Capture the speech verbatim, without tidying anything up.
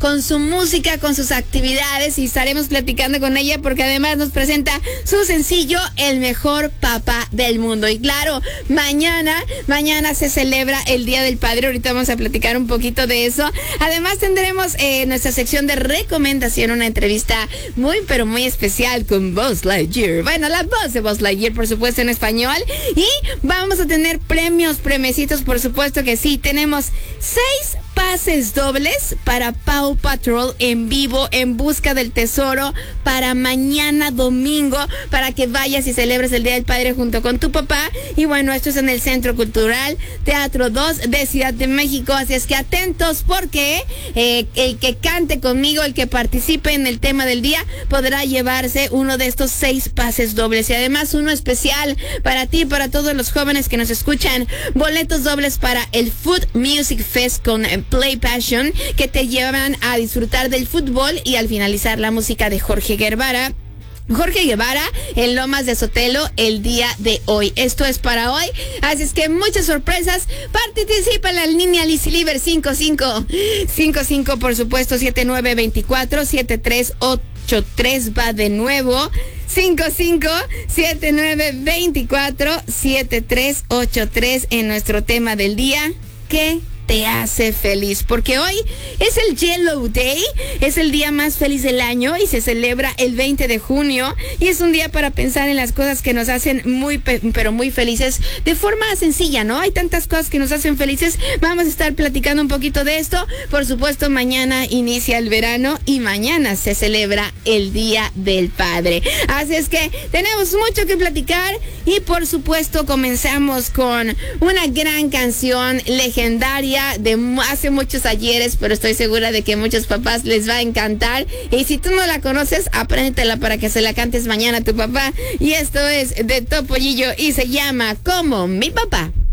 con su música, con sus actividades, y estaremos platicando con ella porque además nos presenta su sencillo El Mejor Papá del Mundo. Y claro, mañana, mañana se celebra el Día del Padre. Ahorita vamos a platicar un poquito de eso. Además tendremos eh, nuestra sección de recomendación, una entrevista muy pero muy especial con Buzz Lightyear. Bueno, la voz de Buzz Lightyear, por supuesto, en español. Y vamos a tener premios, premiecitos, por supuesto que sí. Tenemos seis pases dobles para Paw Patrol en vivo, en busca del tesoro, para mañana domingo, para que vayas y celebres el Día del Padre junto con tu papá. Y bueno, esto es en el Centro Cultural Teatro dos de Ciudad de México, así es que atentos porque eh, el que cante conmigo, el que participe en el tema del día, podrá llevarse uno de estos seis pases dobles, y además uno especial para ti, para todos los jóvenes que nos escuchan, boletos dobles para el Food Music Fest con Play Passion, que te llevan a disfrutar del fútbol y al finalizar la música de Jorge Guevara. Jorge Guevara en Lomas de Sotelo el día de hoy. Esto es para hoy, así es que muchas sorpresas. Participa en la línea Lizzy Liver cinco cinco cinco cinco, por supuesto, siete nueve dos cuatro siete tres ocho tres. Va de nuevo, cinco cinco siete nueve dos cuatro siete tres ocho tres, en nuestro tema del día. ¿Qué te hace feliz? Porque hoy es el Yellow Day, es el día más feliz del año y se celebra el veinte de junio, y es un día para pensar en las cosas que nos hacen muy pero muy felices de forma sencilla, ¿no? Hay tantas cosas que nos hacen felices. Vamos a estar platicando un poquito de esto. Por supuesto, mañana inicia el verano y mañana se celebra el Día del Padre, así es que tenemos mucho que platicar. Y por supuesto comenzamos con una gran canción legendaria de hace muchos ayeres, pero estoy segura de que a muchos papás les va a encantar. Y si tú no la conoces, apréndetela para que se la cantes mañana a tu papá. Y esto es de Topollillo y se llama Como Mi Papá.